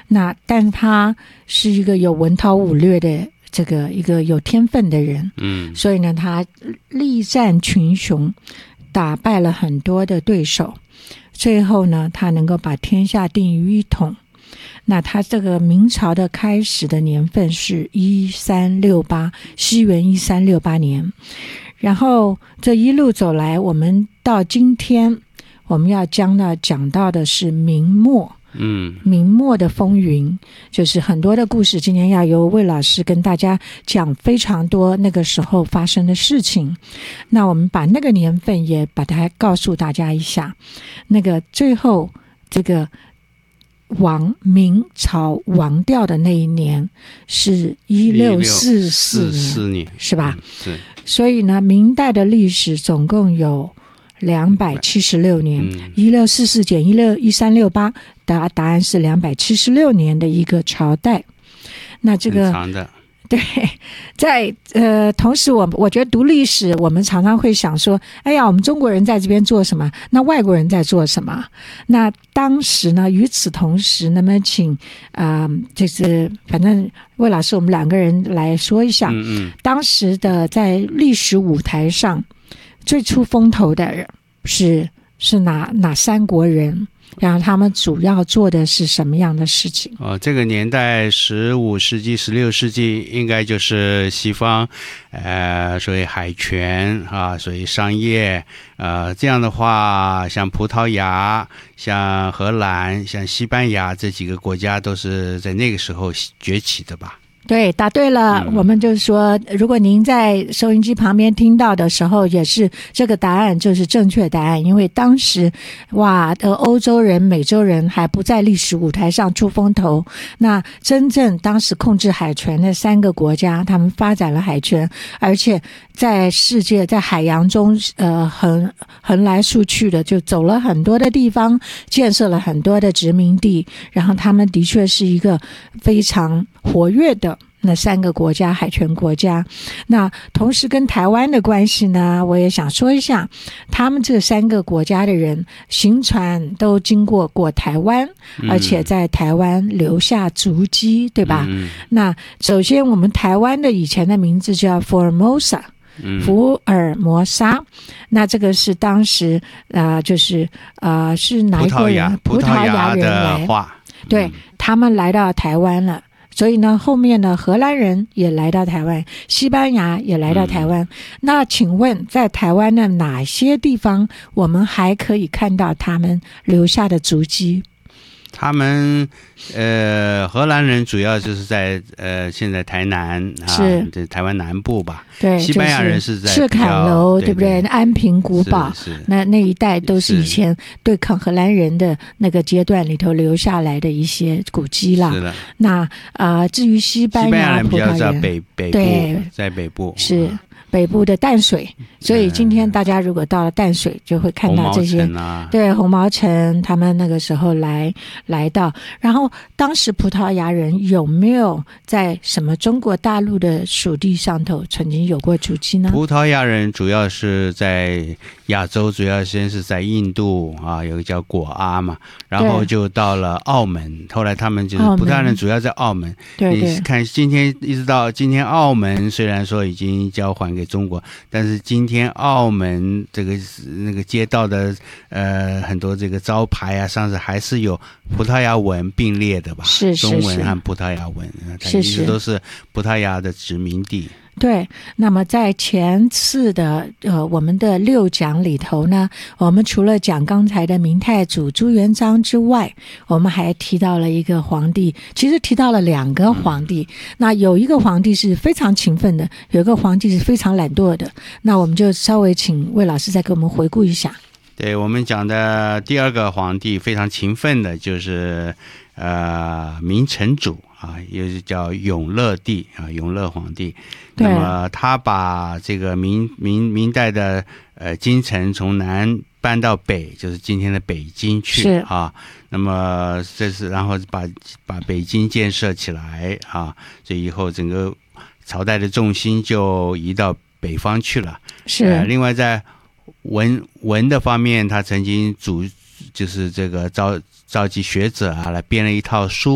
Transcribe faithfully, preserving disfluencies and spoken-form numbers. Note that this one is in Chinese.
那但他是一个有文韬武略的这个一个有天分的人， 嗯， 所以呢，他力战群雄，打败了很多的对手，最后呢，他能够把天下定于一统。那他这个明朝的开始的年份是一三六八，西元一三六八年。然后这一路走来，我们到今天，我们要将到讲到的是明末。 嗯， 明末的风云，就是很多的故事。今天要由魏老师跟大家讲非常多那个时候发生的事情。那我们把那个年份也把它告诉大家一下。那个最后这个亡明朝亡掉的那一年是一六四四年，是吧？ 嗯、是。 所以呢，明代的历史总共有两百七十六年，一六四四减一六一三六八，答答案是两百七十六年的一个朝代。那这个很长的。 对，在呃，同时我我觉得读历史，我们常常会想说，哎呀，我们中国人在这边做什么？那外国人在做什么？那当时呢，与此同时，那么请啊、呃，就是反正魏老师，我们两个人来说一下， 嗯嗯， 当时的在历史舞台上最出风头的人是是哪哪三国人？然后他们主要做的是什么样的事情？ 哦，这个年代十五世纪、十六世纪，应该就是西方，呃，所谓海权啊，所谓商业，呃，这样的话，像葡萄牙、像荷兰、像西班牙这几个国家，都是在那个时候崛起的吧？ 对，答对了、嗯、我们就是说，如果您在收音机旁边听到的时候，也是这个答案就是正确答案。因为当时哇的欧洲人、美洲人还不在历史舞台上出风头，那真正当时控制海权的三个国家，他们发展了海权，而且在世界在海洋中呃横横来竖去的，就走了很多的地方，建设了很多的殖民地，然后他们的确是一个非常活跃的那三个国家，海权国家。那同时跟台湾的关系呢，我也想说一下，他们这三个国家的人行船都经过过台湾、嗯、而且在台湾留下足迹，对吧、嗯、那首先我们台湾的以前的名字叫 Formosa，福尔摩沙，那这个是当时呃，就是呃，是哪一国人？ 葡萄牙人的话， 对、嗯、他们来到台湾了。所以呢，后面呢，荷兰人也来到台湾，西班牙也来到台湾。嗯、那请问，在台湾的哪些地方，我们还可以看到他们留下的足迹？ 他们呃，荷兰人主要就是在呃，现在台南啊，是台湾南部吧。 对， 西班牙人是在赤坎楼，对不对？安平古堡，那那一带都是以前对抗荷兰人的那个阶段里头留下来的一些古迹啦。 是的。 那啊、呃，至于西班牙， 西班牙人比较在北北部， 对， 在北部是。北部的淡水，所以今天大家如果到了淡水，就会看到这些， 红毛城啊、 对，红毛城他们那个时候来来到，然后当时葡萄牙人有没有在什么中国大陆的属地上头曾经有过足迹呢？ 葡萄牙人主要是在亚洲，主要先是在印度啊，有个叫果阿嘛，然后就到了澳门，后来他们就是葡萄牙人主要在澳门。 对对， 你看今天一直到今天，澳门虽然说已经交还给中国，但是今天澳门这个那个街道的呃很多这个招牌啊，上次还是有葡萄牙文并列的吧？ 是是是， 中文和葡萄牙文，它一直都是葡萄牙的殖民地。 对，那么在前次的呃我们的六讲里头呢，我们除了讲刚才的明太祖朱元璋之外，我们还提到了一个皇帝，其实提到了两个皇帝。那有一个皇帝是非常勤奋的，有一个皇帝是非常懒惰的。那我们就稍微请魏老师再给我们回顾一下。 对，我们讲的第二个皇帝非常勤奋的就是呃明成祖啊，也是叫永乐帝啊，永乐皇帝。那么他把这个明明明代的呃京城从南搬到北，就是今天的北京去啊。那么这是然后把把北京建设起来啊，所以以后整个朝代的重心就移到北方去了。 是。 呃、另外在文文的方面，他曾经主就是这个召召集学者啊，来编了一套书。